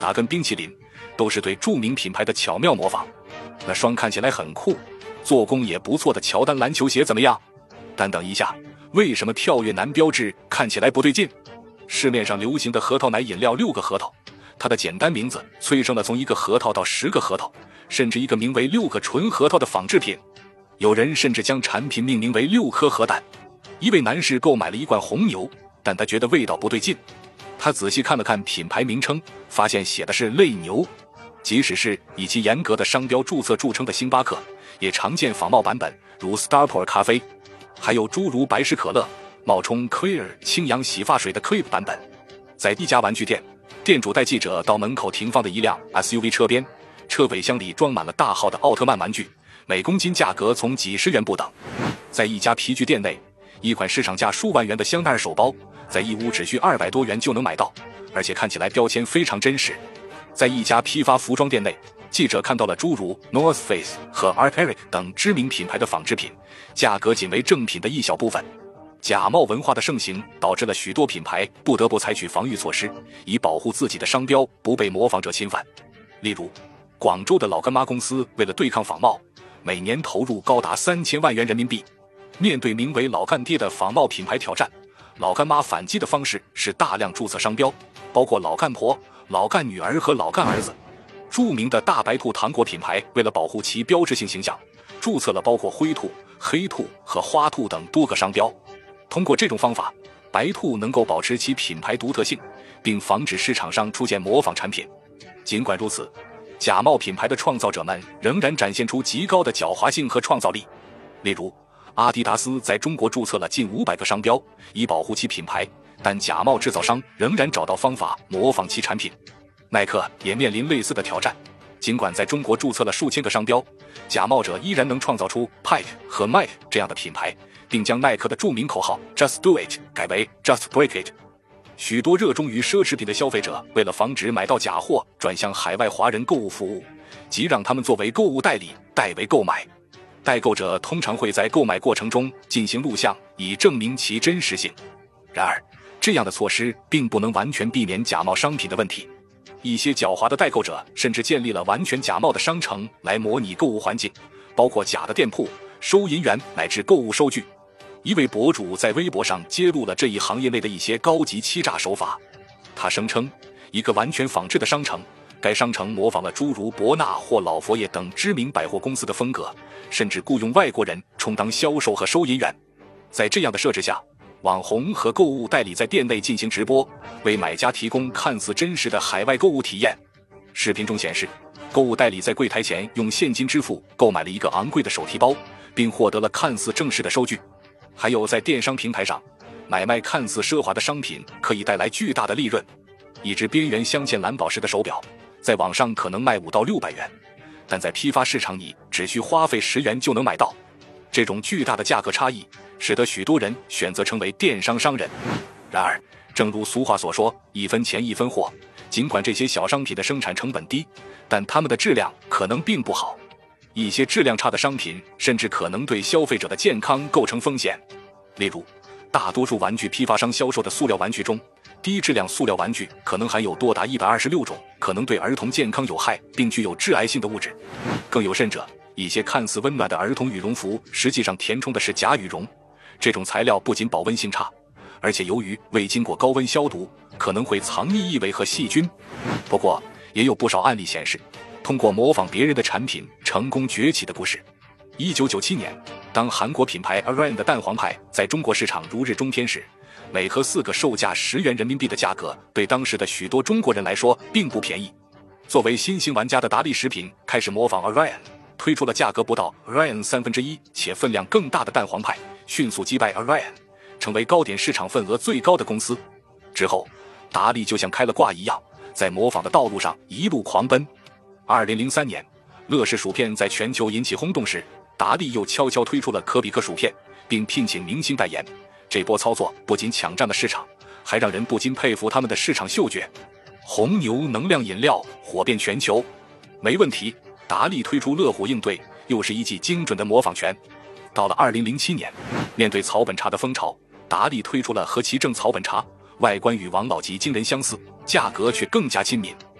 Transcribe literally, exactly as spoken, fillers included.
打跟冰淇淋，都是对著名品牌的巧妙模仿。那双看起来很酷，做工也不错的乔丹篮球鞋怎么样？但等一下，为什么跳跃男标志看起来不对劲？市面上流行的核桃奶饮料六个核桃，它的简单名字催生了从一个核桃到十个核桃，甚至一个名为六个纯核桃的仿制品。有人甚至将产品命名为六颗核弹。一位男士购买了一罐红牛，但他觉得味道不对劲。他仔细看了看品牌名称，发现写的是类牛。即使是以其严格的商标注册著称的星巴克，也常见仿冒版本，如 Starport 咖啡，还有诸如百事可乐冒充 Clear 清扬洗发水的 Clip 版本。在一家玩具店，店主带记者到门口停放的一辆 S U V 车边，车尾箱里装满了大号的奥特曼玩具，每公斤价格从几十元不等。在一家皮具店内，一款市场价数万元的香奈儿手包，在义乌只需二百多元就能买到，而且看起来标签非常真实。在一家批发服装店内，记者看到了诸如 North Face 和 Art Eric 等知名品牌的仿制品，价格仅为正品的一小部分。假冒文化的盛行导致了许多品牌不得不采取防御措施，以保护自己的商标不被模仿者侵犯。例如，广州的老干妈公司为了对抗仿冒，每年投入高达三千万元人民币。面对名为老干爹的仿冒品牌挑战，老干妈反击的方式是大量注册商标，包括老干婆、老干女儿和老干儿子。著名的大白兔糖果品牌为了保护其标志性形象，注册了包括灰兔、黑兔和花兔等多个商标。通过这种方法，白兔能够保持其品牌独特性，并防止市场上出现模仿产品。尽管如此，假冒品牌的创造者们仍然展现出极高的狡猾性和创造力。例如，阿迪达斯在中国注册了近五百个商标，以保护其品牌，但假冒制造商仍然找到方法模仿其产品。耐克也面临类似的挑战，尽管在中国注册了数千个商标，假冒者依然能创造出 Pike 和 Mike 这样的品牌，并将耐克的著名口号 Just Do It 改为 Just Break It。 许多热衷于奢侈品的消费者为了防止买到假货，转向海外华人购物服务，即让他们作为购物代理代为购买。代购者通常会在购买过程中进行录像，以证明其真实性。然而，这样的措施并不能完全避免假冒商品的问题。一些狡猾的代购者甚至建立了完全假冒的商城来模拟购物环境，包括假的店铺、收银员乃至购物收据。一位博主在微博上揭露了这一行业内的一些高级欺诈手法。他声称，一个完全仿制的商城，该商城模仿了诸如伯纳或老佛爷等知名百货公司的风格，甚至雇佣外国人充当销售和收银员。在这样的设置下，网红和购物代理在店内进行直播，为买家提供看似真实的海外购物体验。视频中显示，购物代理在柜台前用现金支付购买了一个昂贵的手提包，并获得了看似正式的收据。还有在电商平台上，买卖看似奢华的商品可以带来巨大的利润。一只边缘镶嵌蓝宝石的手表，在网上可能卖五到六百元，但在批发市场里只需花费十元就能买到。这种巨大的价格差异使得许多人选择成为电商商人。然而，正如俗话所说，一分钱一分货，尽管这些小商品的生产成本低，但它们的质量可能并不好。一些质量差的商品甚至可能对消费者的健康构成风险。例如，大多数玩具批发商销售的塑料玩具中，低质量塑料玩具可能含有多达一百二十六种可能对儿童健康有害并具有致癌性的物质。更有甚者，一些看似温暖的儿童羽绒服实际上填充的是假羽绒。这种材料不仅保温性差，而且由于未经过高温消毒，可能会藏匿异味和细菌。不过，也有不少案例显示，通过模仿别人的产品成功崛起的故事。一九九七年，当韩国品牌 Orion 的蛋黄派在中国市场如日中天时，每盒四个售价十元人民币的价格，对当时的许多中国人来说并不便宜。作为新兴玩家的达利食品开始模仿 Orion， 推出了价格不到 Orion 三分之一且分量更大的蛋黄派，迅速击败 Orion， 成为糕点市场份额最高的公司。之后，达利就像开了挂一样，在模仿的道路上一路狂奔。二零零三年，乐事薯片在全球引起轰动时，达利又悄悄推出了可比克薯片，并聘请明星代言。这波操作不仅抢占了市场，还让人不禁佩服他们的市场嗅觉。红牛能量饮料火遍全球，没问题，达利推出乐虎应对，又是一记精准的模仿拳。到了二零零七年，面对草本茶的风潮，达利推出了和其正草本茶，外观与王老吉惊人相似，价格却更加亲民。